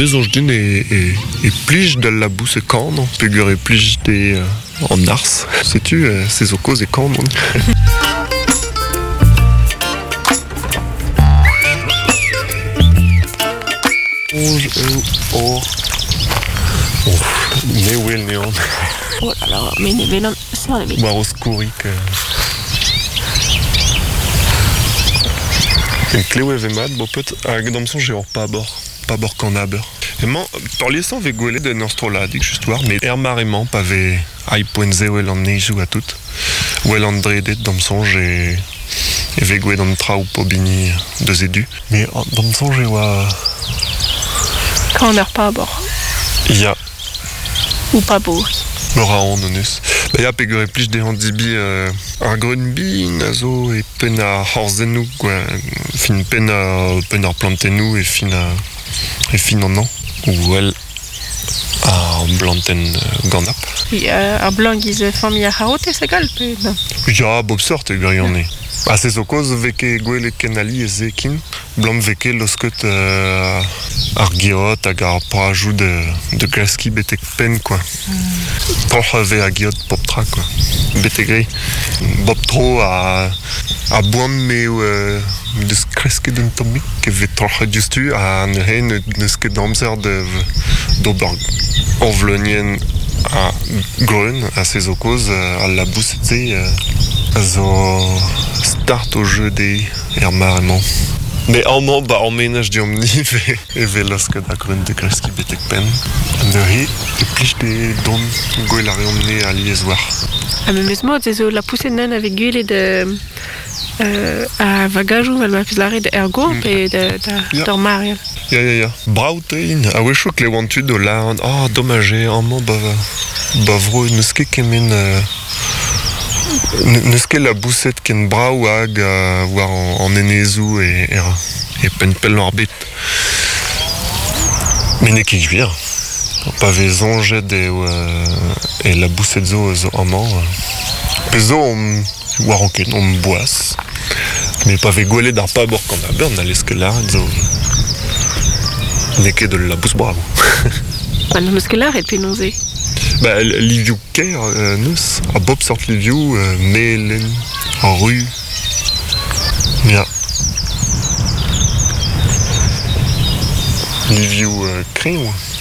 maison din et plige de la bouse quand non pegur et plige des en ars. Sais-tu ces ocos et quand non? Ne wel neon. Oh là là, mais ne velan, ça le War oskurik. En klewe vemat, bo peut hag damson j'ai or pas bord qu'en aber. Emañ, parliez-en ve gwele de nostroladik justoir, mais marement pave aipoenze wel an neijou a tout. Wel an dredet damson j'ai ve gwe d'an trao po bini de zedu. Mais damson j'ai oa... Quand on n'a pas à bord. Ya. Ou pas beau. Mora an onus. Ya pegure plij de handibi ar grunbi nazo e pen a horzenou fin pen ar plantenou e fin an an. Ou el ar planten gandap. Ar blanc giz famille a harote se galpe. Ya bob sort e grione. A se zo koz veke gwele kenali e zekin. Blanc veke losket ar giot hag ar prajou de glaski betek pen, quoi. Torch ve a giot pop tra, quoi. Betek gri. Bob tro a boam me deus kreske d'un tomik ke ve torch justu a ne neus ket d'amzer d'ober orvlenien a grun a se zo koz a la boussetze a zo start au jeu de marement. Mais en emménage d'omni et veloske da grun de kreski betek pen. Neuhi e plij de don gwelari omne a liezwar. Ah mais mesmo zo la pousse nan avec gueule de a vagajou vel ma pizlare de ergo et de Mariel. Ya. Brautein, a wecho klewantu do la dommage amant bavro neus ket kemen neus ket la boussette ken brau hag war en enezou et penpel ar bet. Mais ne ket gwir. Pa ve zonjet et la boussette zo amant. Pezo war an ket on boas. Mais pa ve gwele d'ar pa bord quand a bern a leske la zo ne ket de la bousse bravo. An neus ket laret pe nonze. Liviou ker neus, a bob sort liviou, melen, an rue. Ya. Liviou kreñ.